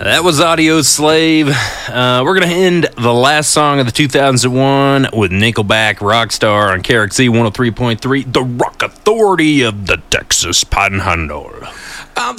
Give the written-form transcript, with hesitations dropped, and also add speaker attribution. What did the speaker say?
Speaker 1: That was Audio Slave. We're going to end the last song of the 2001 with Nickelback Rockstar on KRXZ 103.3, the Rock Authority of the Texas Panhandle.